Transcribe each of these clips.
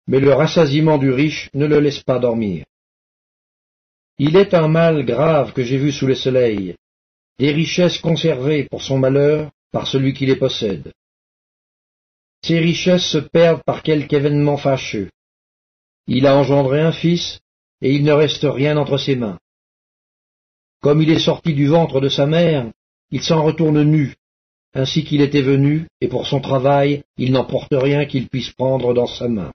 mais le rassasiement du riche ne le laisse pas dormir. Il est un mal grave que j'ai vu sous le soleil, des richesses conservées pour son malheur par celui qui les possède. Ces richesses se perdent par quelque événement fâcheux. Il a engendré un fils, et il ne reste rien entre ses mains. Comme il est sorti du ventre de sa mère, il s'en retourne nu, ainsi qu'il était venu, et pour son travail, il n'emporte rien qu'il puisse prendre dans sa main.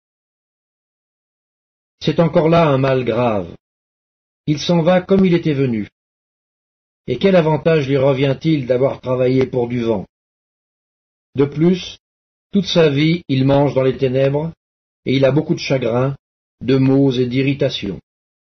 C'est encore là un mal grave. Il s'en va comme il était venu. Et quel avantage lui revient-il d'avoir travaillé pour du vent? De plus, toute sa vie, il mange dans les ténèbres, et il a beaucoup de chagrin, de maux et d'irritations.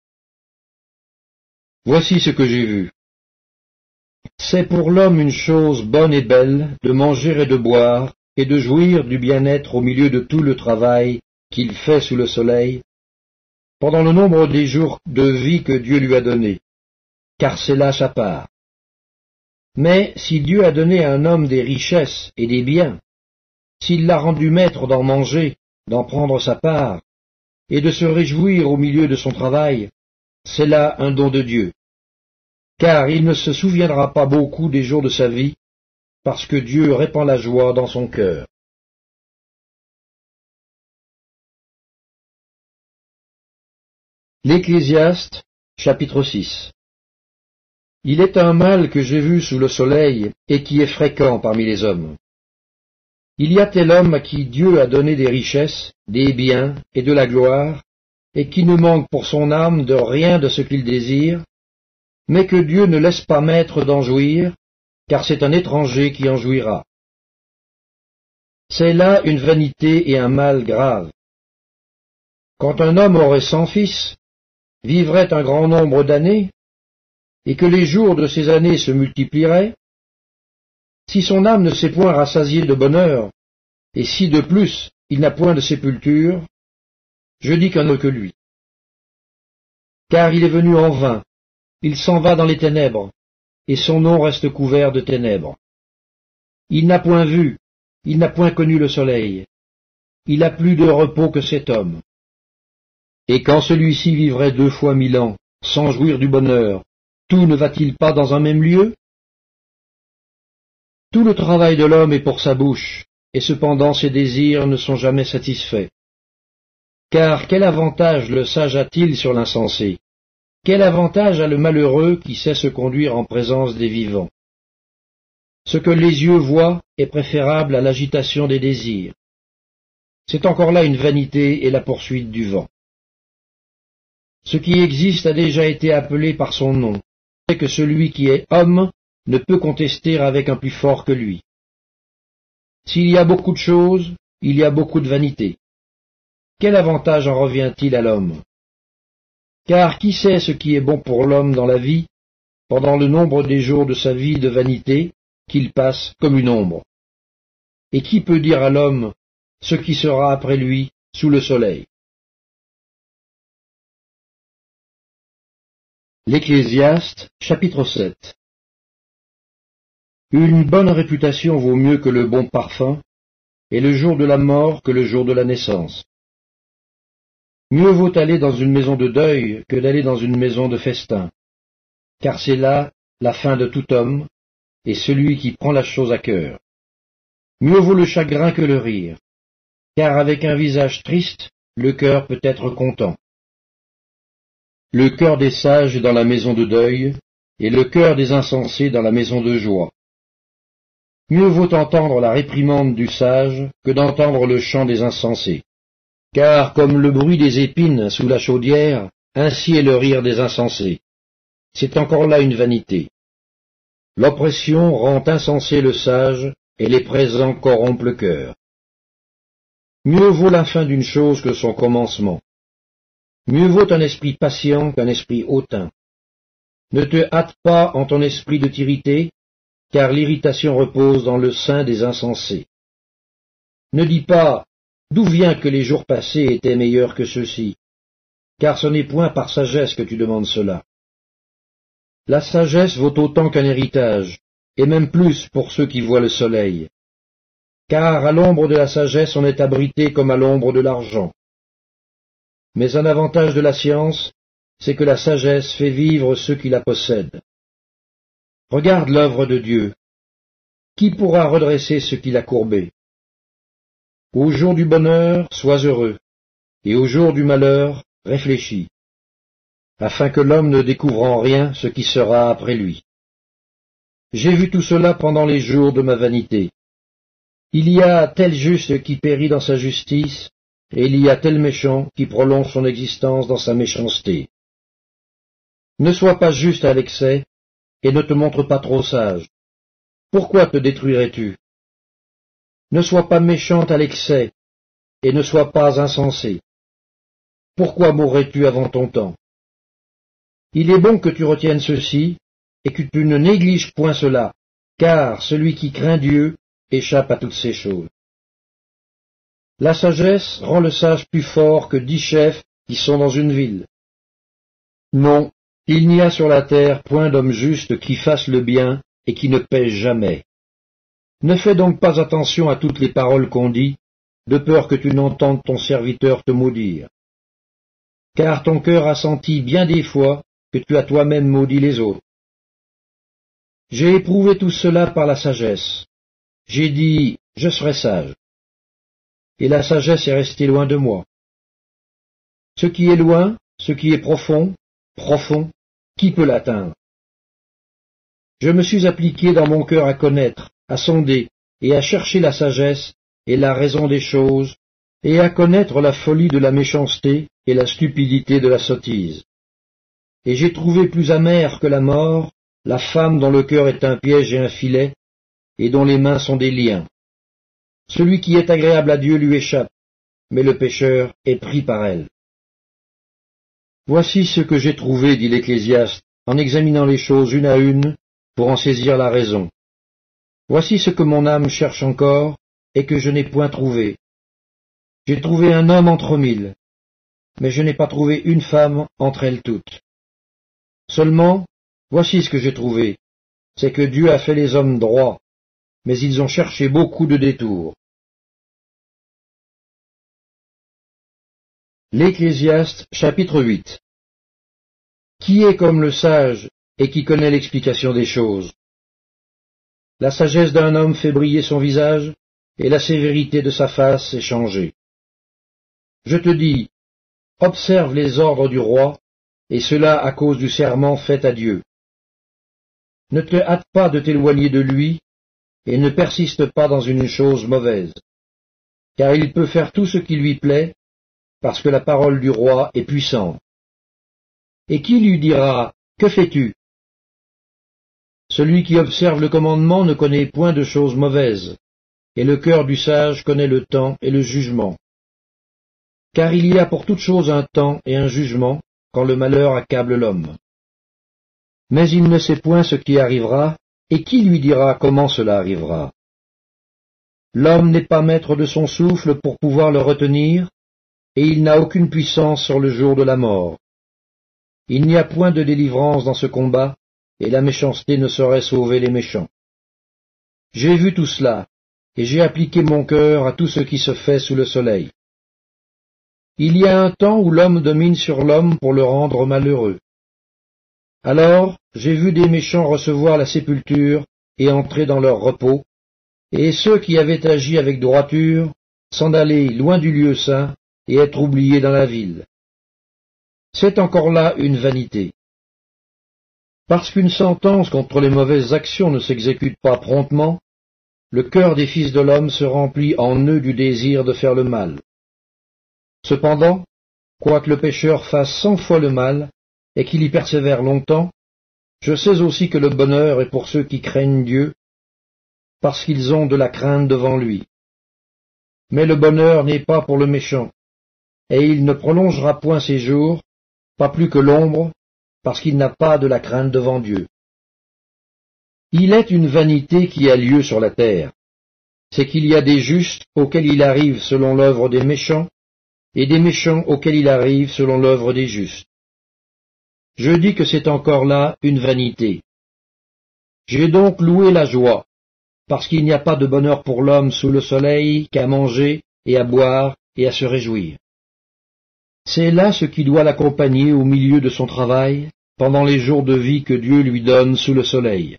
Voici ce que j'ai vu. C'est pour l'homme une chose bonne et belle de manger et de boire, et de jouir du bien-être au milieu de tout le travail qu'il fait sous le soleil, pendant le nombre des jours de vie que Dieu lui a donnés, car c'est là sa part. Mais si Dieu a donné à un homme des richesses et des biens, s'il l'a rendu maître d'en manger, d'en prendre sa part, et de se réjouir au milieu de son travail, c'est là un don de Dieu. Car il ne se souviendra pas beaucoup des jours de sa vie, parce que Dieu répand la joie dans son cœur. L'Ecclésiaste, chapitre 6. Il est un mal que j'ai vu sous le soleil, et qui est fréquent parmi les hommes. Il y a tel homme à qui Dieu a donné des richesses, des biens et de la gloire, et qui ne manque pour son âme de rien de ce qu'il désire, mais que Dieu ne laisse pas maître d'en jouir, car c'est un étranger qui en jouira. C'est là une vanité et un mal grave. Quand un homme aurait 100 fils, vivrait un grand nombre d'années, et que les jours de ces années se multiplieraient, si son âme ne s'est point rassasiée de bonheur, et si de plus il n'a point de sépulture, je dis qu'un autre que lui. Car il est venu en vain, il s'en va dans les ténèbres, et son nom reste couvert de ténèbres. Il n'a point vu, il n'a point connu le soleil, il a plus de repos que cet homme. Et quand celui-ci vivrait 2 fois 1000 ans, sans jouir du bonheur, tout ne va-t-il pas dans un même lieu? Tout le travail de l'homme est pour sa bouche, et cependant ses désirs ne sont jamais satisfaits. Car quel avantage le sage a-t-il sur l'insensé? Quel avantage a le malheureux qui sait se conduire en présence des vivants? Ce que les yeux voient est préférable à l'agitation des désirs. C'est encore là une vanité et la poursuite du vent. Ce qui existe a déjà été appelé par son nom, c'est que celui qui est homme ne peut contester avec un plus fort que lui. S'il y a beaucoup de choses, il y a beaucoup de vanité. Quel avantage en revient-il à l'homme? Car qui sait ce qui est bon pour l'homme dans la vie, pendant le nombre des jours de sa vie de vanité, qu'il passe comme une ombre? Et qui peut dire à l'homme ce qui sera après lui sous le soleil? L'Ecclésiaste, chapitre 7. Une bonne réputation vaut mieux que le bon parfum, et le jour de la mort que le jour de la naissance. Mieux vaut aller dans une maison de deuil que d'aller dans une maison de festin, car c'est là la fin de tout homme, et celui qui prend la chose à cœur. Mieux vaut le chagrin que le rire, car avec un visage triste, le cœur peut être content. Le cœur des sages est dans la maison de deuil, et le cœur des insensés dans la maison de joie. Mieux vaut entendre la réprimande du sage que d'entendre le chant des insensés. Car comme le bruit des épines sous la chaudière, ainsi est le rire des insensés. C'est encore là une vanité. L'oppression rend insensé le sage, et les présents corrompent le cœur. Mieux vaut la fin d'une chose que son commencement. Mieux vaut un esprit patient qu'un esprit hautain. Ne te hâte pas en ton esprit de t'irriter, car l'irritation repose dans le sein des insensés. Ne dis pas, d'où vient que les jours passés étaient meilleurs que ceux-ci, car ce n'est point par sagesse que tu demandes cela. La sagesse vaut autant qu'un héritage, et même plus pour ceux qui voient le soleil. Car à l'ombre de la sagesse on est abrité comme à l'ombre de l'argent. Mais un avantage de la science, c'est que la sagesse fait vivre ceux qui la possèdent. Regarde l'œuvre de Dieu. Qui pourra redresser ce qu'il a courbé? Au jour du bonheur, sois heureux, et au jour du malheur, réfléchis, afin que l'homme ne découvre en rien ce qui sera après lui. J'ai vu tout cela pendant les jours de ma vanité. Il y a tel juste qui périt dans sa justice, et il y a tel méchant qui prolonge son existence dans sa méchanceté. Ne sois pas juste à l'excès, et ne te montre pas trop sage. Pourquoi te détruirais-tu? Ne sois pas méchante à l'excès, et ne sois pas insensé. Pourquoi mourrais-tu avant ton temps? Il est bon que tu retiennes ceci, et que tu ne négliges point cela, car celui qui craint Dieu échappe à toutes ces choses. La sagesse rend le sage plus fort que 10 chefs qui sont dans une ville. Non, il n'y a sur la terre point d'homme juste qui fasse le bien et qui ne pêche jamais. Ne fais donc pas attention à toutes les paroles qu'on dit, de peur que tu n'entendes ton serviteur te maudire. Car ton cœur a senti bien des fois que tu as toi-même maudit les autres. J'ai éprouvé tout cela par la sagesse. J'ai dit, je serai sage. Et la sagesse est restée loin de moi. Ce qui est loin, ce qui est profond, profond, qui peut l'atteindre? Je me suis appliqué dans mon cœur à connaître, à sonder et à chercher la sagesse et la raison des choses, et à connaître la folie de la méchanceté et la stupidité de la sottise. Et j'ai trouvé plus amère que la mort la femme dont le cœur est un piège et un filet, et dont les mains sont des liens. Celui qui est agréable à Dieu lui échappe, mais le pécheur est pris par elle. Voici ce que j'ai trouvé, dit l'Ecclésiaste, en examinant les choses une à une, pour en saisir la raison. Voici ce que mon âme cherche encore, et que je n'ai point trouvé. J'ai trouvé un homme entre 1000, mais je n'ai pas trouvé une femme entre elles toutes. Seulement, voici ce que j'ai trouvé, c'est que Dieu a fait les hommes droits, mais ils ont cherché beaucoup de détours. L'Ecclésiaste, chapitre 8. Qui est comme le sage et qui connaît l'explication des choses? La sagesse d'un homme fait briller son visage, et la sévérité de sa face est changée. Je te dis, observe les ordres du roi, et cela à cause du serment fait à Dieu. Ne te hâte pas de t'éloigner de lui, et ne persiste pas dans une chose mauvaise, car il peut faire tout ce qui lui plaît, parce que la parole du roi est puissante. Et qui lui dira, que fais-tu? Celui qui observe le commandement ne connaît point de choses mauvaises, et le cœur du sage connaît le temps et le jugement. Car il y a pour toute chose un temps et un jugement, quand le malheur accable l'homme. Mais il ne sait point ce qui arrivera, et qui lui dira comment cela arrivera? L'homme n'est pas maître de son souffle pour pouvoir le retenir, et il n'a aucune puissance sur le jour de la mort. Il n'y a point de délivrance dans ce combat, et la méchanceté ne saurait sauver les méchants. J'ai vu tout cela, et j'ai appliqué mon cœur à tout ce qui se fait sous le soleil. Il y a un temps où l'homme domine sur l'homme pour le rendre malheureux. Alors j'ai vu des méchants recevoir la sépulture et entrer dans leur repos, et ceux qui avaient agi avec droiture s'en aller loin du lieu saint et être oubliés dans la ville. C'est encore là une vanité. Parce qu'une sentence contre les mauvaises actions ne s'exécute pas promptement, le cœur des fils de l'homme se remplit en eux du désir de faire le mal. Cependant, quoique le pécheur fasse 100 fois le mal, et qu'il y persévère longtemps, je sais aussi que le bonheur est pour ceux qui craignent Dieu, parce qu'ils ont de la crainte devant lui. Mais le bonheur n'est pas pour le méchant, et il ne prolongera point ses jours, pas plus que l'ombre, parce qu'il n'a pas de la crainte devant Dieu. Il est une vanité qui a lieu sur la terre, c'est qu'il y a des justes auxquels il arrive selon l'œuvre des méchants, et des méchants auxquels il arrive selon l'œuvre des justes. Je dis que c'est encore là une vanité. J'ai donc loué la joie, parce qu'il n'y a pas de bonheur pour l'homme sous le soleil qu'à manger et à boire et à se réjouir. C'est là ce qui doit l'accompagner au milieu de son travail, pendant les jours de vie que Dieu lui donne sous le soleil.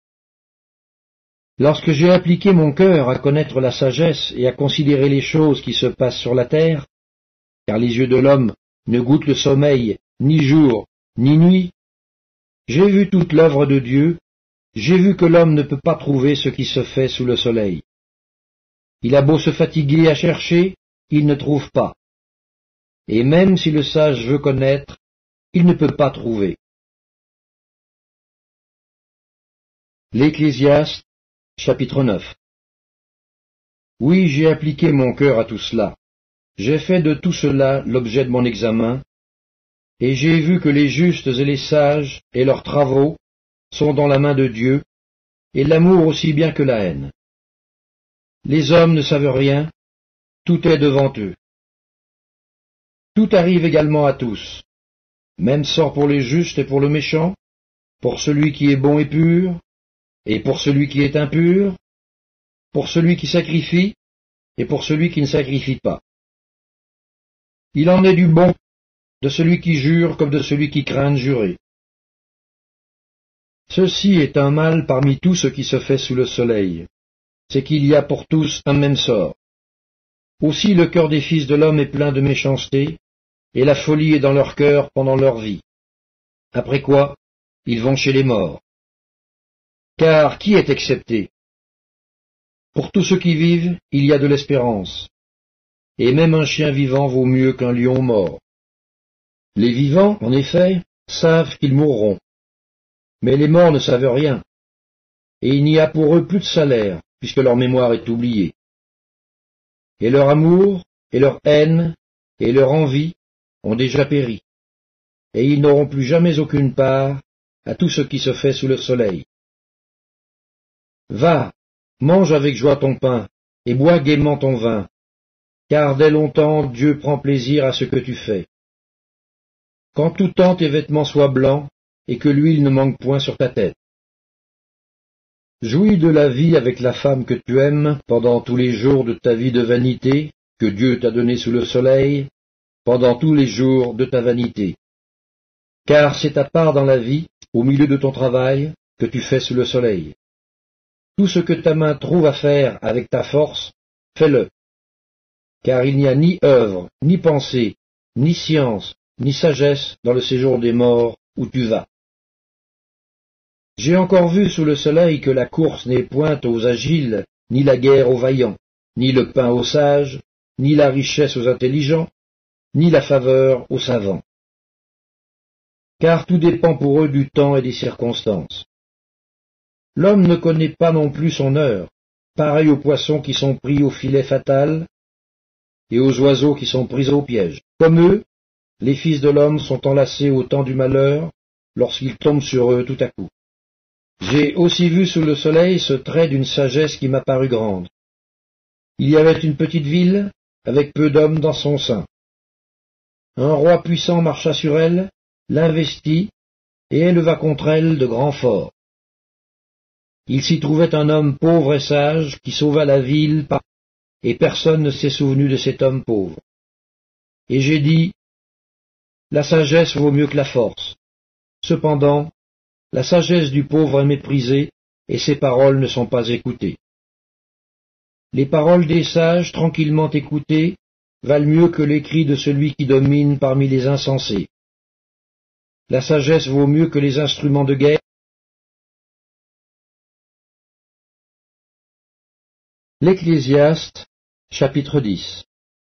Lorsque j'ai appliqué mon cœur à connaître la sagesse et à considérer les choses qui se passent sur la terre, car les yeux de l'homme ne goûtent le sommeil, ni jour, ni nuit, j'ai vu toute l'œuvre de Dieu, j'ai vu que l'homme ne peut pas trouver ce qui se fait sous le soleil. Il a beau se fatiguer à chercher, il ne trouve pas. Et même si le sage veut connaître, il ne peut pas trouver. L'Ecclésiaste, chapitre 9. Oui, j'ai appliqué mon cœur à tout cela. J'ai fait de tout cela l'objet de mon examen, et j'ai vu que les justes et les sages et leurs travaux sont dans la main de Dieu, et l'amour aussi bien que la haine. Les hommes ne savent rien, tout est devant eux. Tout arrive également à tous, même sort pour les justes et pour le méchant, pour celui qui est bon et pur, et pour celui qui est impur, pour celui qui sacrifie, et pour celui qui ne sacrifie pas. Il en est du bon, de celui qui jure comme de celui qui craint de jurer. Ceci est un mal parmi tout ce qui se fait sous le soleil, c'est qu'il y a pour tous un même sort. Aussi le cœur des fils de l'homme est plein de méchanceté, et la folie est dans leur cœur pendant leur vie. Après quoi, ils vont chez les morts. Car qui est excepté? Pour tous ceux qui vivent, il y a de l'espérance, et même un chien vivant vaut mieux qu'un lion mort. Les vivants, en effet, savent qu'ils mourront, mais les morts ne savent rien, et il n'y a pour eux plus de salaire, puisque leur mémoire est oubliée. Et leur amour, et leur haine, et leur envie ont déjà péri, et ils n'auront plus jamais aucune part à tout ce qui se fait sous le soleil. Va, mange avec joie ton pain, et bois gaiement ton vin, car dès longtemps Dieu prend plaisir à ce que tu fais. Qu'en tout temps tes vêtements soient blancs, et que l'huile ne manque point sur ta tête. Jouis de la vie avec la femme que tu aimes pendant tous les jours de ta vie de vanité, que Dieu t'a donnée sous le soleil, pendant tous les jours de ta vanité. Car c'est ta part dans la vie, au milieu de ton travail, que tu fais sous le soleil. Tout ce que ta main trouve à faire avec ta force, fais-le. Car il n'y a ni œuvre, ni pensée, ni science, ni sagesse dans le séjour des morts où tu vas. J'ai encore vu sous le soleil que la course n'est point aux agiles, ni la guerre aux vaillants, ni le pain aux sages, ni la richesse aux intelligents, ni la faveur aux savants. Car tout dépend pour eux du temps et des circonstances. L'homme ne connaît pas non plus son heure, pareil aux poissons qui sont pris au filet fatal, et aux oiseaux qui sont pris au piège. Comme eux, les fils de l'homme sont enlacés au temps du malheur, lorsqu'ils tombent sur eux tout à coup. J'ai aussi vu sous le soleil ce trait d'une sagesse qui m'a paru grande. Il y avait une petite ville, avec peu d'hommes dans son sein. Un roi puissant marcha sur elle, l'investit, et éleva contre elle de grands forts. Il s'y trouvait un homme pauvre et sage, qui sauva la ville, et personne ne s'est souvenu de cet homme pauvre. Et j'ai dit, la sagesse vaut mieux que la force. Cependant, la sagesse du pauvre est méprisée, et ses paroles ne sont pas écoutées. Les paroles des sages, tranquillement écoutées, valent mieux que les cris de celui qui domine parmi les insensés. La sagesse vaut mieux que les instruments de guerre. L'Ecclésiaste, chapitre 10.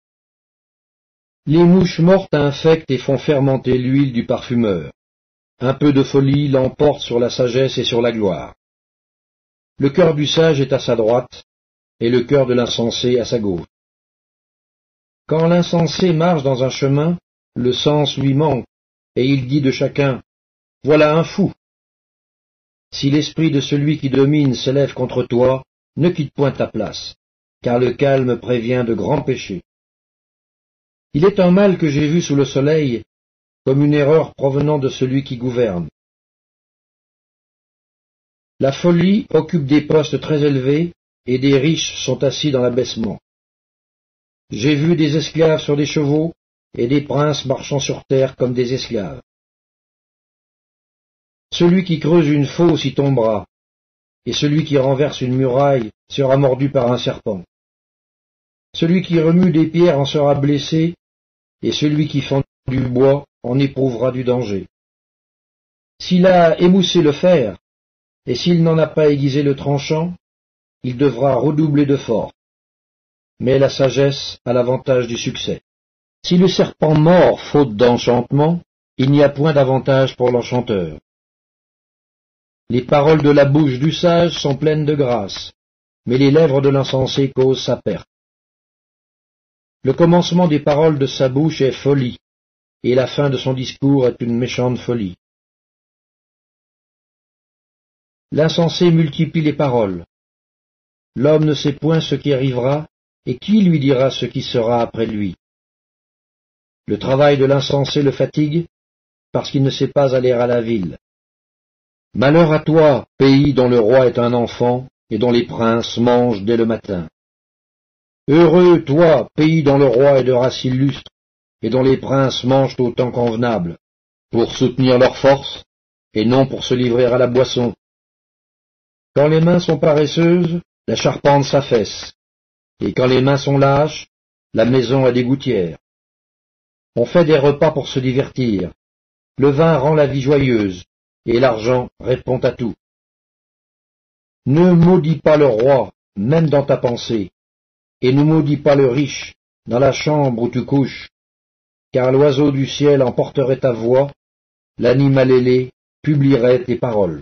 Les mouches mortes infectent et font fermenter l'huile du parfumeur. Un peu de folie l'emporte sur la sagesse et sur la gloire. Le cœur du sage est à sa droite, et le cœur de l'insensé à sa gauche. Quand l'insensé marche dans un chemin, le sens lui manque, et il dit de chacun, « Voilà un fou !» Si l'esprit de celui qui domine s'élève contre toi, ne quitte point ta place, car le calme prévient de grands péchés. Il est un mal que j'ai vu sous le soleil, comme une erreur provenant de celui qui gouverne. La folie occupe des postes très élevés, et des riches sont assis dans l'abaissement. J'ai vu des esclaves sur des chevaux, et des princes marchant sur terre comme des esclaves. Celui qui creuse une fosse y tombera, et celui qui renverse une muraille sera mordu par un serpent. Celui qui remue des pierres en sera blessé, et celui qui fend du bois en éprouvera du danger. S'il a émoussé le fer, et s'il n'en a pas aiguisé le tranchant, il devra redoubler de force. Mais la sagesse a l'avantage du succès. Si le serpent mord faute d'enchantement, il n'y a point d'avantage pour l'enchanteur. Les paroles de la bouche du sage sont pleines de grâce, mais les lèvres de l'insensé causent sa perte. Le commencement des paroles de sa bouche est folie, et la fin de son discours est une méchante folie. L'insensé multiplie les paroles. L'homme ne sait point ce qui arrivera, et qui lui dira ce qui sera après lui? Le travail de l'insensé le fatigue, parce qu'il ne sait pas aller à la ville. Malheur à toi, pays dont le roi est un enfant, et dont les princes mangent dès le matin. Heureux, toi, pays dont le roi est de race illustre, et dont les princes mangent au temps convenable, pour soutenir leur force, et non pour se livrer à la boisson. Quand les mains sont paresseuses, la charpente s'affaisse, et quand les mains sont lâches, la maison a des gouttières. On fait des repas pour se divertir, le vin rend la vie joyeuse, et l'argent répond à tout. Ne maudis pas le roi, même dans ta pensée, et ne maudis pas le riche, dans la chambre où tu couches, car l'oiseau du ciel emporterait ta voix, l'animal ailé publierait tes paroles.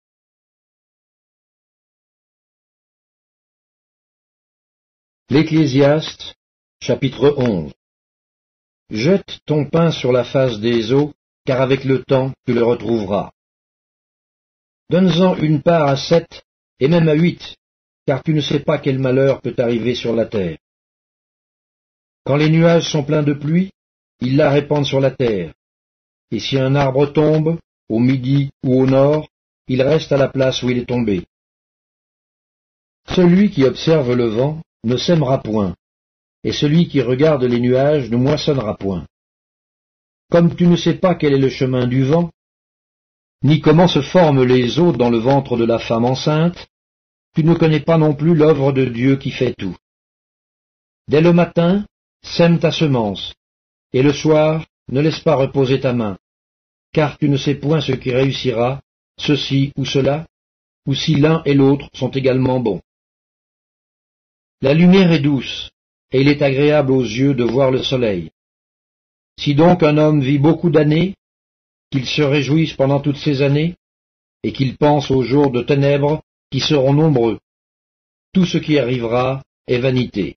L'Ecclésiaste, chapitre 11. Jette ton pain sur la face des eaux, car avec le temps tu le retrouveras. Donne-en une part à 7, et même à 8, car tu ne sais pas quel malheur peut arriver sur la terre. Quand les nuages sont pleins de pluie, ils la répandent sur la terre, et si un arbre tombe, au midi ou au nord, il reste à la place où il est tombé. Celui qui observe le vent ne sèmera point, et celui qui regarde les nuages ne moissonnera point. Comme tu ne sais pas quel est le chemin du vent, ni comment se forment les eaux dans le ventre de la femme enceinte, tu ne connais pas non plus l'œuvre de Dieu qui fait tout. Dès le matin, sème ta semence, et le soir, ne laisse pas reposer ta main, car tu ne sais point ce qui réussira, ceci ou cela, ou si l'un et l'autre sont également bons. La lumière est douce, et il est agréable aux yeux de voir le soleil. Si donc un homme vit beaucoup d'années, qu'il se réjouisse pendant toutes ces années, et qu'il pense aux jours de ténèbres qui seront nombreux, tout ce qui arrivera est vanité.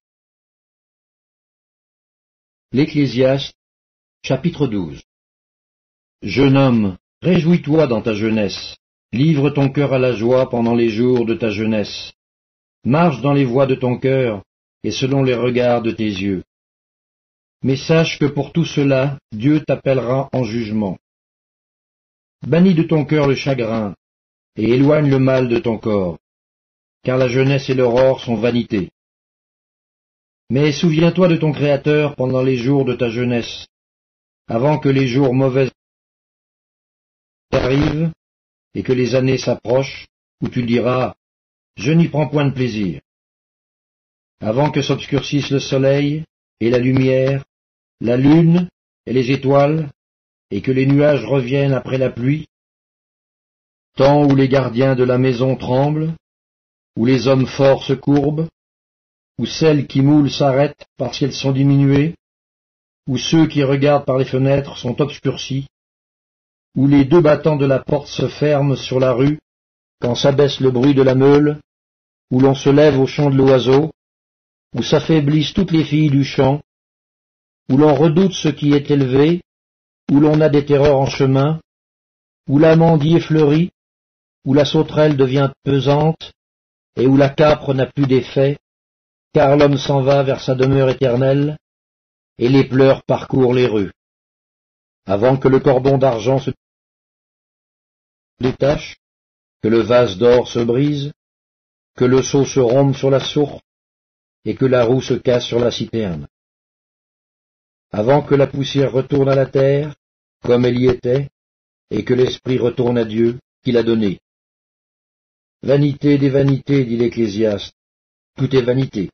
L'Ecclésiaste, chapitre 12. Jeune homme, réjouis-toi dans ta jeunesse, livre ton cœur à la joie pendant les jours de ta jeunesse. Marche dans les voies de ton cœur, et selon les regards de tes yeux. Mais sache que pour tout cela, Dieu t'appellera en jugement. Bannis de ton cœur le chagrin, et éloigne le mal de ton corps, car la jeunesse et l'aurore sont vanité. Mais souviens-toi de ton Créateur pendant les jours de ta jeunesse, avant que les jours mauvais arrivent, et que les années s'approchent, où tu diras, je n'y prends point de plaisir. Avant que s'obscurcisse le soleil, et la lumière, la lune, et les étoiles, et que les nuages reviennent après la pluie, temps où les gardiens de la maison tremblent, où les hommes forts se courbent, où celles qui moulent s'arrêtent parce qu'elles sont diminuées, où ceux qui regardent par les fenêtres sont obscurcis, où les 2 battants de la porte se ferment sur la rue, quand s'abaisse le bruit de la meule, où l'on se lève au chant de l'oiseau, où s'affaiblissent toutes les filles du champ, où l'on redoute ce qui est élevé, où l'on a des terreurs en chemin, où l'amandier fleurit, où la sauterelle devient pesante, et où la capre n'a plus d'effet, car l'homme s'en va vers sa demeure éternelle, et les pleurs parcourent les rues. Avant que le cordon d'argent se détache, que le vase d'or se brise, que le seau se rompe sur la source, et que la roue se casse sur la citerne. avant que la poussière retourne à la terre, comme elle y était, et que l'esprit retourne à Dieu, qui l'a donné. Vanité des vanités, dit l'Ecclésiaste, tout est vanité.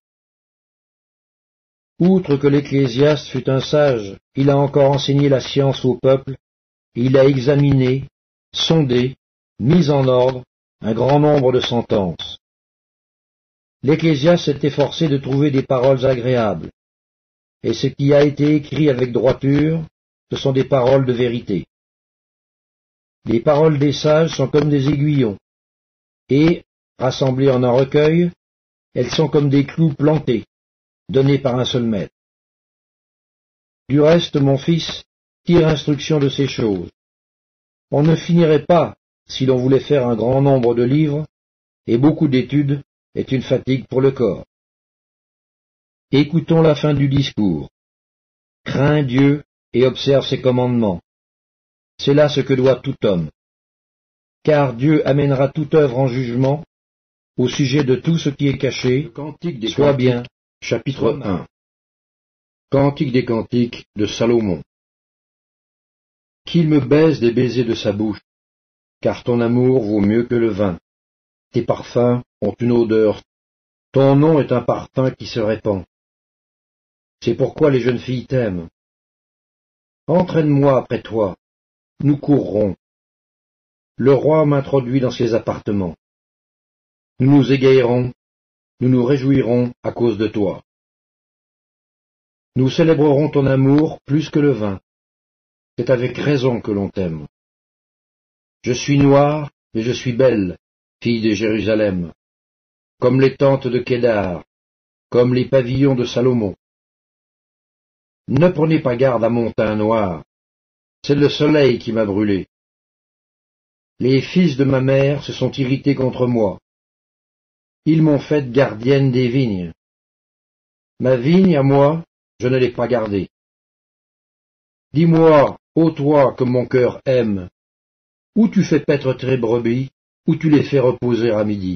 Outre que l'Ecclésiaste fut un sage, il a encore enseigné la science au peuple, et il a examiné, sondé, mis en ordre, un grand nombre de sentences. L'Ecclésiaste s'est efforcé de trouver des paroles agréables, et ce qui a été écrit avec droiture, ce sont des paroles de vérité. Les paroles des sages sont comme des aiguillons, et, rassemblées en un recueil, elles sont comme des clous plantés, donnés par un seul maître. Du reste, mon fils, tire instruction de ces choses. On ne finirait pas si l'on voulait faire un grand nombre de livres, et beaucoup d'études est une fatigue pour le corps. Écoutons la fin du discours. Crains Dieu et observe ses commandements. C'est là ce que doit tout homme. Car Dieu amènera toute œuvre en jugement au sujet de tout ce qui est caché, soit bien. Chapitre 1. Cantique des cantiques de Salomon. Qu'il me baise des baisers de sa bouche, car ton amour vaut mieux que le vin. Tes parfums ont une odeur. Ton nom est un parfum qui se répand. C'est pourquoi les jeunes filles t'aiment. Entraîne-moi après toi. Nous courrons. Le roi m'introduit dans ses appartements. Nous nous égayerons, nous nous réjouirons à cause de toi. Nous célébrerons ton amour plus que le vin. C'est avec raison que l'on t'aime. Je suis noire, mais je suis belle, fille de Jérusalem, comme les tentes de Kédar, comme les pavillons de Salomon. Ne prenez pas garde à mon teint noir, c'est le soleil qui m'a brûlé. Les fils de ma mère se sont irrités contre moi. Ils m'ont faite gardienne des vignes. Ma vigne, à moi, je ne l'ai pas gardée. Dis-moi, ô toi que mon cœur aime, où tu fais paître tes brebis, où tu les fais reposer à midi.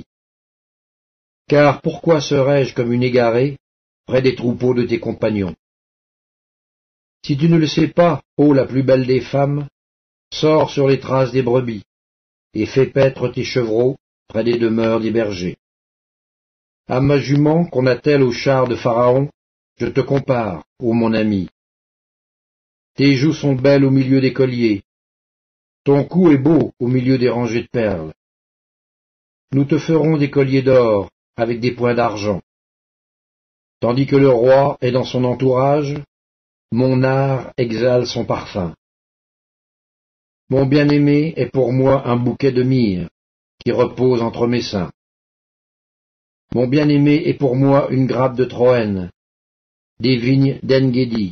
Car pourquoi serais-je comme une égarée près des troupeaux de tes compagnons? Si tu ne le sais pas, ô la plus belle des femmes, sors sur les traces des brebis, et fais paître tes chevreaux près des demeures des bergers. À ma jument qu'on attelle au char de Pharaon, je te compare, ô mon ami. Tes joues sont belles au milieu des colliers, ton cou est beau au milieu des rangées de perles. Nous te ferons des colliers d'or avec des points d'argent. Tandis que le roi est dans son entourage, mon art exhale son parfum. Mon bien-aimé est pour moi un bouquet de myrrhe qui repose entre mes seins. Mon bien-aimé est pour moi une grappe de Troène, des vignes d'En-Gedi.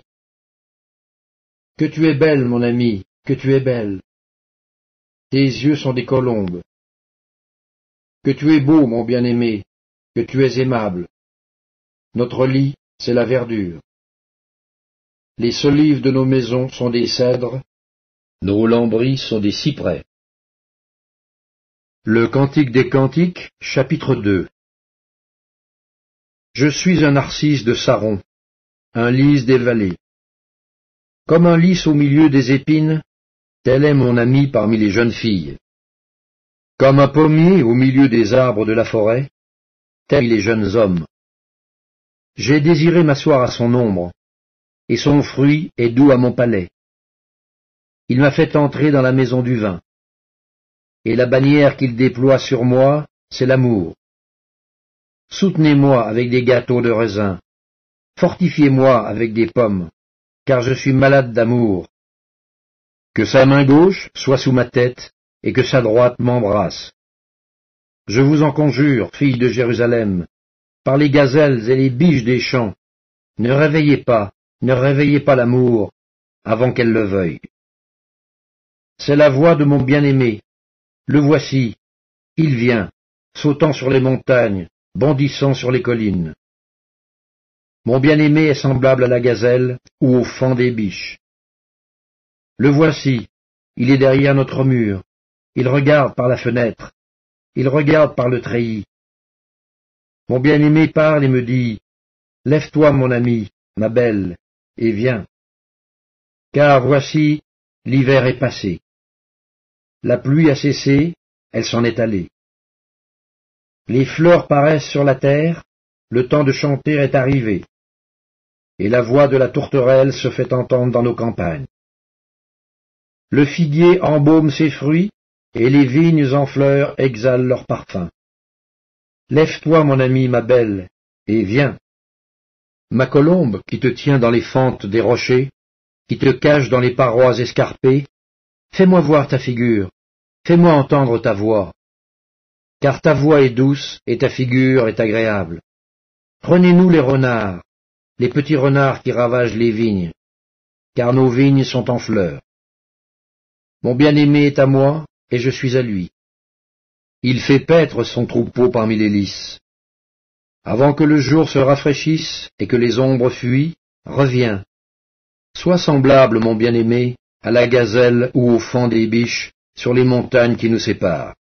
Que tu es belle, mon ami, que tu es belle. Tes yeux sont des colombes. Que tu es beau, mon bien-aimé, que tu es aimable. Notre lit, c'est la verdure. Les solives de nos maisons sont des cèdres, nos lambris sont des cyprès. Le Cantique des Cantiques, chapitre 2. Je suis un narcisse de Saron, un lys des vallées. Comme un lys au milieu des épines, tel est mon ami parmi les jeunes filles. Comme un pommier au milieu des arbres de la forêt, tels les jeunes hommes. J'ai désiré m'asseoir à son ombre, et son fruit est doux à mon palais. Il m'a fait entrer dans la maison du vin, et la bannière qu'il déploie sur moi, c'est l'amour. Soutenez-moi avec des gâteaux de raisin, fortifiez-moi avec des pommes, car je suis malade d'amour. Que sa main gauche soit sous ma tête, et que sa droite m'embrasse. Je vous en conjure, filles de Jérusalem, par les gazelles et les biches des champs, ne réveillez pas l'amour, avant qu'elle le veuille. C'est la voix de mon bien-aimé, le voici, il vient, sautant sur les montagnes, bondissant sur les collines. Mon bien-aimé est semblable à la gazelle ou au faon des biches. Le voici, il est derrière notre mur, il regarde par la fenêtre, il regarde par le treillis. Mon bien-aimé parle et me dit, « Lève-toi, mon ami, ma belle, et viens. » car voici, l'hiver est passé. La pluie a cessé, elle s'en est allée. Les fleurs paraissent sur la terre, le temps de chanter est arrivé, et la voix de la tourterelle se fait entendre dans nos campagnes. Le figuier embaume ses fruits, et les vignes en fleurs exhalent leur parfum. Lève-toi, mon ami, ma belle, et viens. Ma colombe, qui te tient dans les fentes des rochers, qui te cache dans les parois escarpées, fais-moi voir ta figure, fais-moi entendre ta voix, car ta voix est douce et ta figure est agréable. Prenez-nous les renards, les petits renards qui ravagent les vignes, car nos vignes sont en fleurs. Mon bien-aimé est à moi, et je suis à lui. Il fait paître son troupeau parmi les lys. Avant que le jour se rafraîchisse et que les ombres fuient, reviens. Sois semblable, mon bien-aimé, à la gazelle ou au faon des biches sur les montagnes qui nous séparent.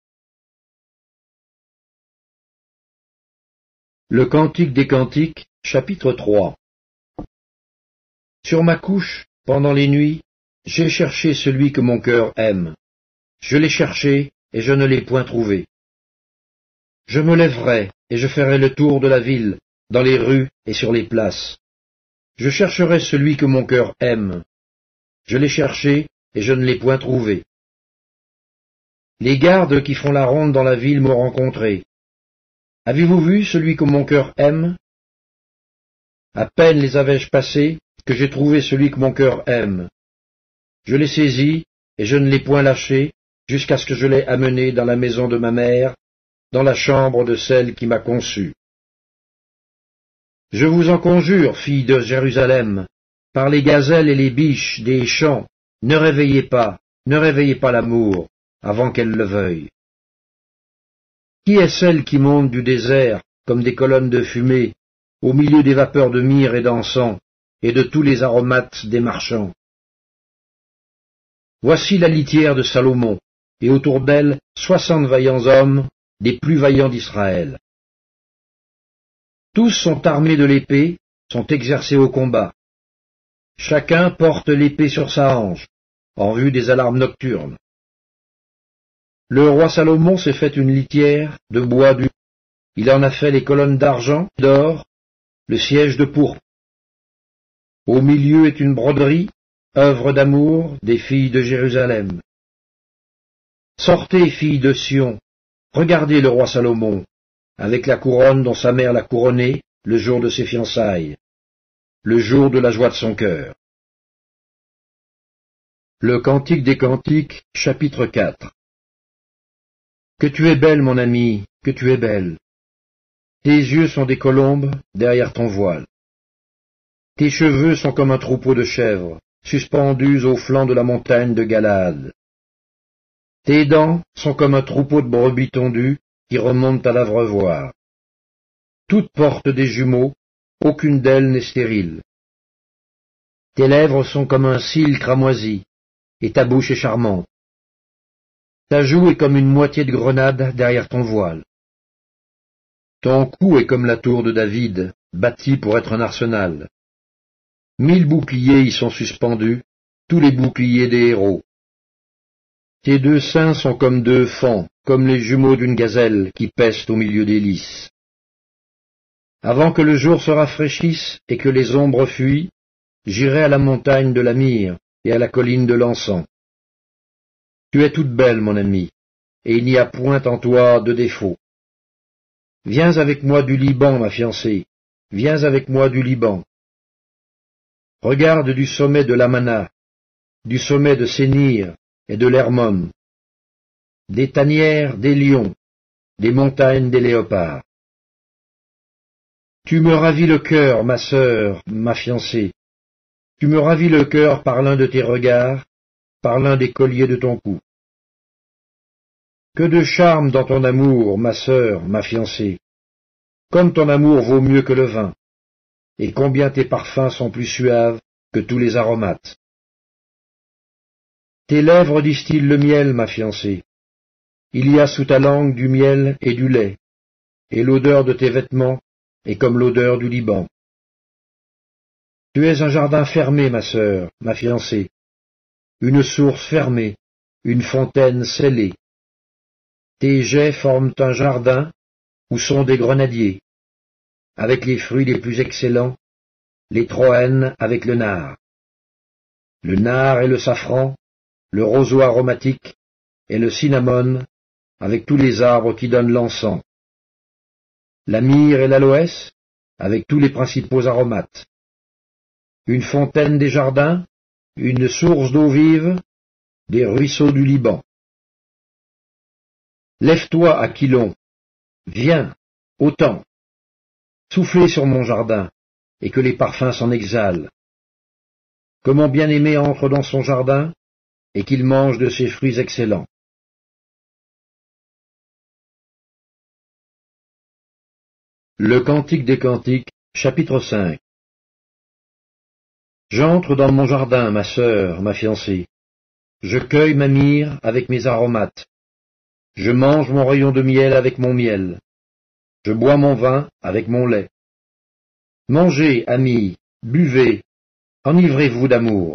Le Cantique des Cantiques, chapitre 3. Sur ma couche, pendant les nuits, j'ai cherché celui que mon cœur aime. Je l'ai cherché, et je ne l'ai point trouvé. Je me lèverai, et je ferai le tour de la ville, dans les rues et sur les places. Je chercherai celui que mon cœur aime. Je l'ai cherché, et je ne l'ai point trouvé. Les gardes qui font la ronde dans la ville m'ont rencontré. Avez-vous vu celui que mon cœur aime? À peine les avais-je passés, que j'ai trouvé celui que mon cœur aime. Je l'ai saisi, et je ne l'ai point lâché, jusqu'à ce que je l'ai amené dans la maison de ma mère, dans la chambre de celle qui m'a conçu. Je vous en conjure, filles de Jérusalem, par les gazelles et les biches des champs, ne réveillez pas l'amour, avant qu'elle le veuille. Qui est celle qui monte du désert, comme des colonnes de fumée, au milieu des vapeurs de myrrhe et d'encens, et de tous les aromates des marchands? Voici la litière de Salomon, et autour d'elle 60 vaillants hommes, des plus vaillants d'Israël. Tous sont armés de l'épée, sont exercés au combat. Chacun porte l'épée sur sa hanche, en vue des alarmes nocturnes. Le roi Salomon s'est fait une litière de bois du. Il en a fait les colonnes d'argent, d'or, le siège de pourpre. Au milieu est une broderie, œuvre d'amour des filles de Jérusalem. Sortez, filles de Sion, regardez le roi Salomon, avec la couronne dont sa mère l'a couronné le jour de ses fiançailles, le jour de la joie de son cœur. Le Cantique des Cantiques, chapitre 4. Que tu es belle, mon ami, que tu es belle. Tes yeux sont des colombes derrière ton voile. Tes cheveux sont comme un troupeau de chèvres, suspendus au flanc de la montagne de Galaad. Tes dents sont comme un troupeau de brebis tondues qui remontent à l'abreuvoir. Toutes portent des jumeaux, aucune d'elles n'est stérile. Tes lèvres sont comme un cil cramoisi, et ta bouche est charmante. Ta joue est comme une moitié de grenade derrière ton voile. Ton cou est comme la tour de David, bâtie pour être un arsenal. 1000 boucliers y sont suspendus, tous les boucliers des héros. Tes deux seins sont comme deux fans, comme les jumeaux d'une gazelle qui pèsent au milieu des lys. Avant que le jour se rafraîchisse et que les ombres fuient, j'irai à la montagne de la myrrhe et à la colline de l'encens. Tu es toute belle, mon ami, et il n'y a point en toi de défaut. Viens avec moi du Liban, ma fiancée, viens avec moi du Liban. Regarde du sommet de l'Amana, du sommet de Sénir et de l'Hermon, des tanières des lions, des montagnes des léopards. Tu me ravis le cœur, ma sœur, ma fiancée. Tu me ravis le cœur par l'un de tes regards, par l'un des colliers de ton cou. Que de charme dans ton amour, ma sœur, ma fiancée. Comme ton amour vaut mieux que le vin, et combien tes parfums sont plus suaves que tous les aromates. Tes lèvres distillent le miel, ma fiancée. Il y a sous ta langue du miel et du lait, et l'odeur de tes vêtements est comme l'odeur du Liban. Tu es un jardin fermé, ma sœur, ma fiancée, une source fermée, une fontaine scellée. Tes jets forment un jardin où sont des grenadiers, avec les fruits les plus excellents, les troènes avec le nard. Le nard et le safran, le roseau aromatique et le cinnamome, avec tous les arbres qui donnent l'encens. La myrrhe et l'aloès, avec tous les principaux aromates. Une fontaine des jardins, une source d'eau vive, des ruisseaux du Liban. Lève-toi, Aquilon, viens, autant, soufflez sur mon jardin, et que les parfums s'en exhalent. Que mon bien-aimé entre dans son jardin, et qu'il mange de ses fruits excellents. Le Cantique des Cantiques, chapitre 5. J'entre dans mon jardin, ma sœur, ma fiancée. Je cueille ma myrrhe avec mes aromates. Je mange mon rayon de miel avec mon miel. Je bois mon vin avec mon lait. Mangez, amis, buvez, enivrez-vous d'amour.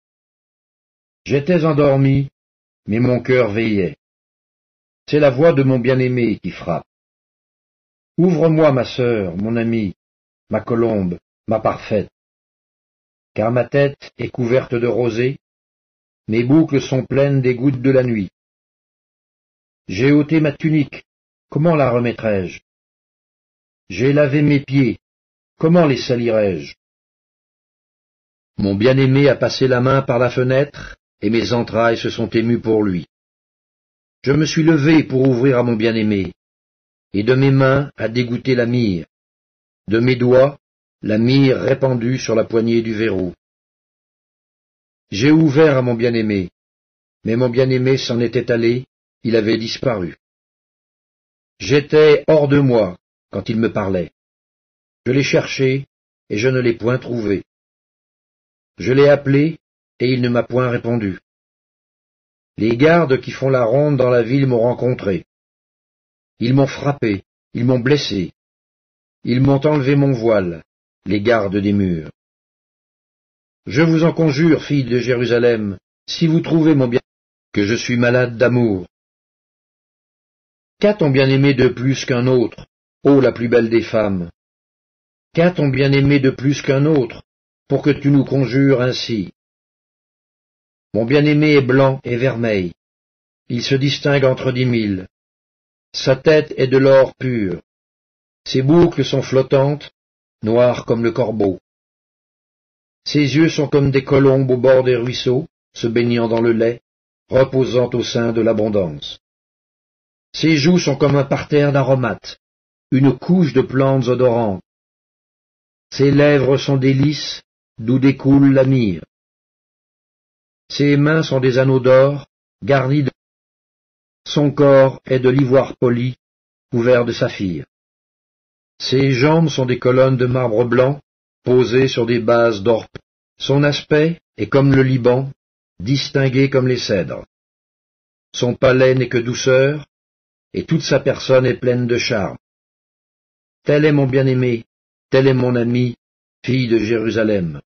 J'étais endormi, mais mon cœur veillait. C'est la voix de mon bien-aimé qui frappe. Ouvre-moi, ma sœur, mon amie, ma colombe, ma parfaite. Car ma tête est couverte de rosée, mes boucles sont pleines des gouttes de la nuit. J'ai ôté ma tunique, comment la remettrai-je? J'ai lavé mes pieds, comment les salirai-je? Mon bien-aimé a passé la main par la fenêtre, et mes entrailles se sont émues pour lui. Je me suis levé pour ouvrir à mon bien-aimé, et de mes mains a dégoûté la myrrhe, de mes doigts la myrrhe répandue sur la poignée du verrou. J'ai ouvert à mon bien-aimé, mais mon bien-aimé s'en était allé, il avait disparu. J'étais hors de moi quand il me parlait. Je l'ai cherché, et je ne l'ai point trouvé. Je l'ai appelé, et il ne m'a point répondu. Les gardes qui font la ronde dans la ville m'ont rencontré. Ils m'ont frappé, ils m'ont blessé. Ils m'ont enlevé mon voile, les gardes des murs. Je vous en conjure, filles de Jérusalem, si vous trouvez mon bien, que je suis malade d'amour. Qu'a ton bien-aimé de plus qu'un autre, ô la plus belle des femmes? Qu'a ton bien-aimé de plus qu'un autre, pour que tu nous conjures ainsi? Mon bien-aimé est blanc et vermeil. Il se distingue entre 10 000. Sa tête est de l'or pur. Ses boucles sont flottantes, noires comme le corbeau. Ses yeux sont comme des colombes au bord des ruisseaux, se baignant dans le lait, reposant au sein de l'abondance. Ses joues sont comme un parterre d'aromates, une couche de plantes odorantes. Ses lèvres sont des lys, d'où découle la myrrhe. Ses mains sont des anneaux d'or, garnis de... Son corps est de l'ivoire poli, couvert de saphir. Ses jambes sont des colonnes de marbre blanc, posées sur des bases d'or. Son aspect est comme le Liban, distingué comme les cèdres. Son palais n'est que douceur, et toute sa personne est pleine de charme. Tel est mon bien-aimé, tel est mon ami, fille de Jérusalem.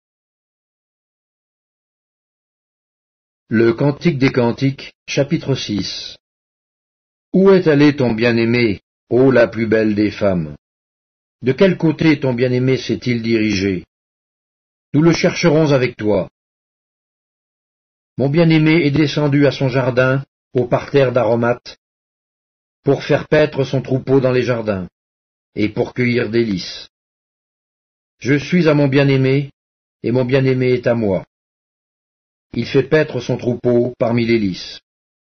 Le Cantique des Cantiques, chapitre 6. Où est allé ton bien-aimé, ô la plus belle des femmes? De quel côté ton bien-aimé s'est-il dirigé? Nous le chercherons avec toi. Mon bien-aimé est descendu à son jardin, au parterre d'aromates, pour faire paître son troupeau dans les jardins, et pour cueillir des lys. Je suis à mon bien-aimé, et mon bien-aimé est à moi. Il fait paître son troupeau parmi les lys.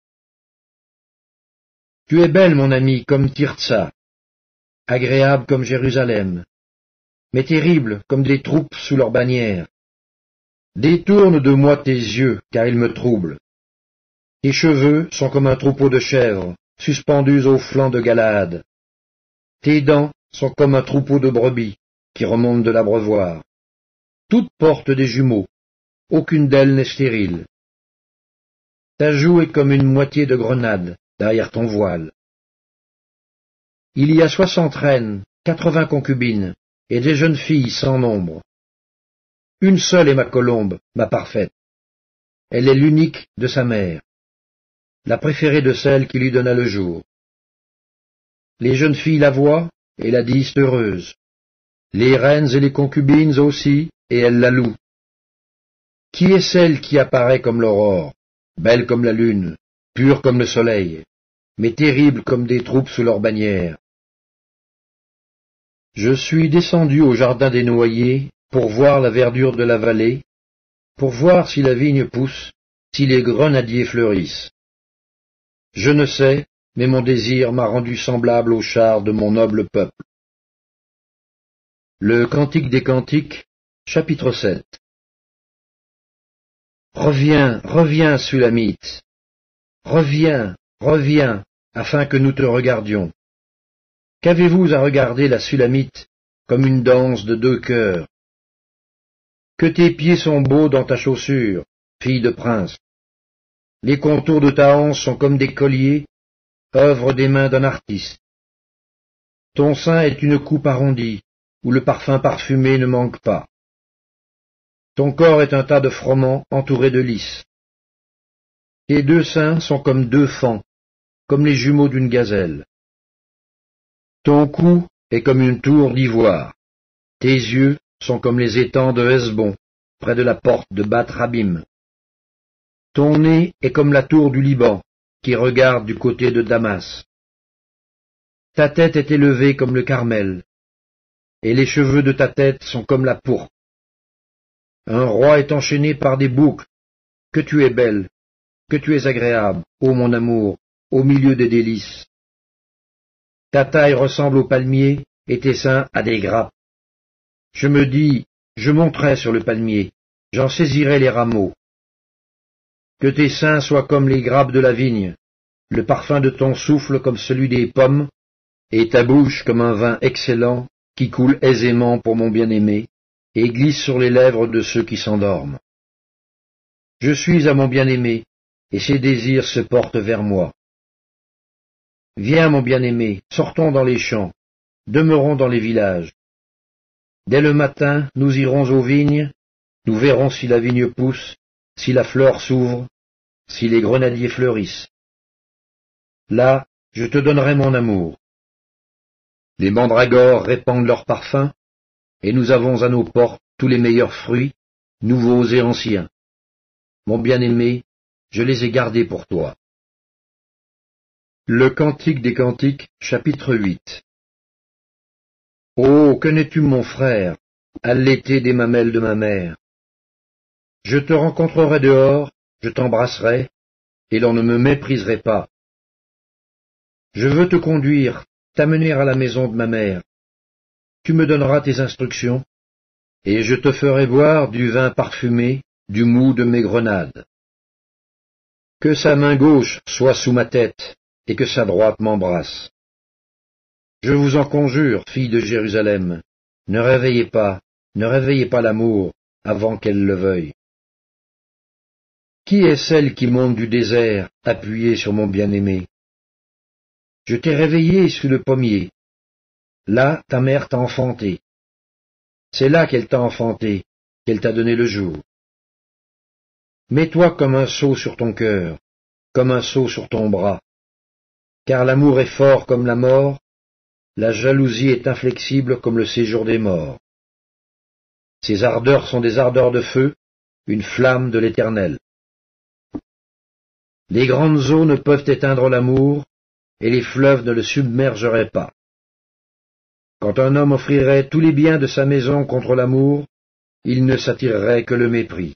Tu es belle, mon ami, comme Tirtsa, agréable comme Jérusalem, mais terrible comme des troupes sous leur bannière. Détourne de moi tes yeux, car ils me troublent. Tes cheveux sont comme un troupeau de chèvres, suspendus au flanc de Galaad. Tes dents sont comme un troupeau de brebis, qui remontent de l'abreuvoir. Toutes portent des jumeaux, aucune d'elles n'est stérile. Ta joue est comme une moitié de grenade derrière ton voile. Il y a 60 reines, 80 concubines, et des jeunes filles sans nombre. Une seule est ma colombe, ma parfaite. Elle est l'unique de sa mère, la préférée de celle qui lui donna le jour. Les jeunes filles la voient et la disent heureuse. Les reines et les concubines aussi, et elles la louent. Qui est celle qui apparaît comme l'aurore, belle comme la lune, pure comme le soleil, mais terrible comme des troupes sous leur bannière? Je suis descendu au jardin des noyers pour voir la verdure de la vallée, pour voir si la vigne pousse, si les grenadiers fleurissent. Je ne sais, mais mon désir m'a rendu semblable aux chars de mon noble peuple. Le Cantique des Cantiques, chapitre 7. Reviens, reviens, Sulamite. Reviens, reviens, afin que nous te regardions. Qu'avez-vous à regarder la Sulamite comme une danse de deux cœurs? Que tes pieds sont beaux dans ta chaussure, fille de prince. Les contours de ta hanche sont comme des colliers, œuvre des mains d'un artiste. Ton sein est une coupe arrondie, où le parfum parfumé ne manque pas. Ton corps est un tas de froment entouré de lys. Tes deux seins sont comme deux fans, comme les jumeaux d'une gazelle. Ton cou est comme une tour d'ivoire. Tes yeux sont comme les étangs de Hesbon, près de la porte de Bath-Rabim. Ton nez est comme la tour du Liban, qui regarde du côté de Damas. Ta tête est élevée comme le Carmel, et les cheveux de ta tête sont comme la pourpre. Un roi est enchaîné par des boucles. Que tu es belle, que tu es agréable, ô mon amour, au milieu des délices. Ta taille ressemble au palmier, et tes seins à des grappes. Je me dis, je monterai sur le palmier, j'en saisirai les rameaux. Que tes seins soient comme les grappes de la vigne, le parfum de ton souffle comme celui des pommes, et ta bouche comme un vin excellent qui coule aisément pour mon bien-aimé, et glisse sur les lèvres de ceux qui s'endorment. Je suis à mon bien-aimé, et ses désirs se portent vers moi. Viens, mon bien-aimé, sortons dans les champs, demeurons dans les villages. Dès le matin, nous irons aux vignes, nous verrons si la vigne pousse, si la fleur s'ouvre, si les grenadiers fleurissent. Là, je te donnerai mon amour. Les mandragores répandent leur parfum, et nous avons à nos portes tous les meilleurs fruits, nouveaux et anciens. Mon bien-aimé, je les ai gardés pour toi. Le Cantique des Cantiques, chapitre 8. Oh, que n'es-tu mon frère, allaité des mamelles de ma mère. Je te rencontrerai dehors, je t'embrasserai, et l'on ne me mépriserait pas. Je veux te conduire, t'amener à la maison de ma mère. Tu me donneras tes instructions, et je te ferai boire du vin parfumé, du mou de mes grenades. Que sa main gauche soit sous ma tête, et que sa droite m'embrasse. Je vous en conjure, filles de Jérusalem, ne réveillez pas l'amour avant qu'elle le veuille. Qui est celle qui monte du désert, appuyée sur mon bien-aimé? Je t'ai réveillé sous le pommier. Là, ta mère t'a enfanté. C'est là qu'elle t'a enfanté, qu'elle t'a donné le jour. Mets-toi comme un sceau sur ton cœur, comme un sceau sur ton bras. Car l'amour est fort comme la mort, la jalousie est inflexible comme le séjour des morts. Ses ardeurs sont des ardeurs de feu, une flamme de l'Éternel. Les grandes eaux ne peuvent éteindre l'amour, et les fleuves ne le submergeraient pas. Quand un homme offrirait tous les biens de sa maison contre l'amour, il ne s'attirerait que le mépris.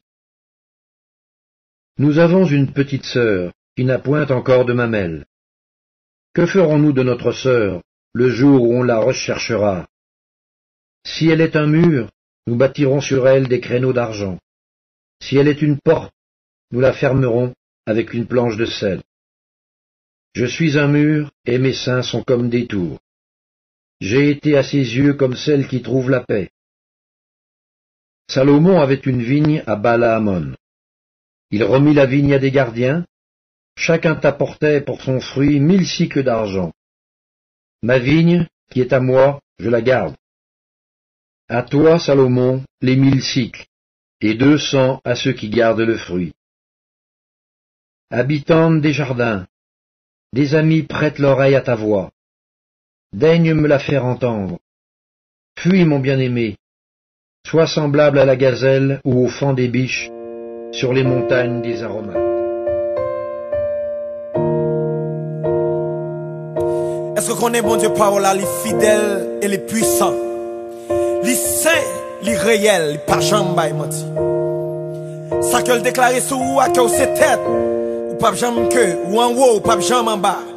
Nous avons une petite sœur, qui n'a point encore de mamelle. Que ferons-nous de notre sœur, le jour où on la recherchera? Si elle est un mur, nous bâtirons sur elle des créneaux d'argent. Si elle est une porte, nous la fermerons avec une planche de sel. Je suis un mur, et mes seins sont comme des tours. J'ai été à ses yeux comme celle qui trouve la paix. Salomon avait une vigne à Baal-Hamon. Il remit la vigne à des gardiens. Chacun t'apportait pour son fruit 1000 cycles d'argent. Ma vigne, qui est à moi, je la garde. À toi, Salomon, les 1000 cycles, et 200 à ceux qui gardent le fruit. Habitante des jardins, des amis prêtent l'oreille à ta voix. Daigne me la faire entendre. Fuis, mon bien-aimé, sois semblable à la gazelle ou au faon des biches sur les montagnes des aromates. Est-ce qu'on est bon Dieu parole, les fidèles et les puissants, les saints, les réels, les pas jamais menti. Ça que le déclarer sous ou à que c'est tête, ou pas jamais que, ou en haut, ou pas jamais en bas.